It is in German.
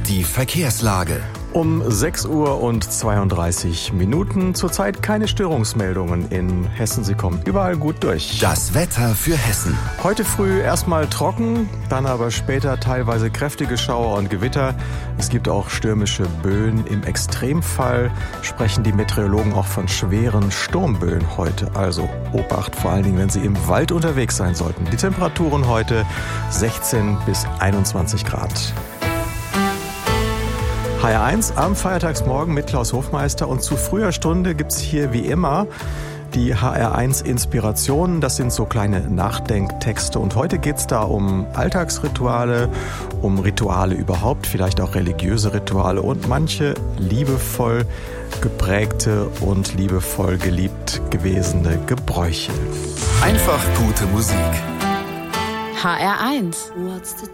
Die Verkehrslage. Um 6 Uhr und 32 Minuten. Zurzeit keine Störungsmeldungen in Hessen. Sie kommen überall gut durch. Das Wetter für Hessen. Heute früh erstmal trocken, dann aber später teilweise kräftige Schauer und Gewitter. Es gibt auch stürmische Böen. Im Extremfall sprechen die Meteorologen auch von schweren Sturmböen heute. Also Obacht, vor allen Dingen, wenn Sie im Wald unterwegs sein sollten. Die Temperaturen heute 16 bis 21 Grad. HR1 am Feiertagsmorgen mit Klaus Hofmeister und zu früher Stunde gibt's hier wie immer die HR1 Inspirationen. Das sind so kleine Nachdenktexte und heute geht's da um Alltagsrituale, um Rituale überhaupt, vielleicht auch religiöse Rituale und manche liebevoll geprägte und liebevoll geliebt gewesene Gebräuche. Einfach gute Musik. HR1. What's the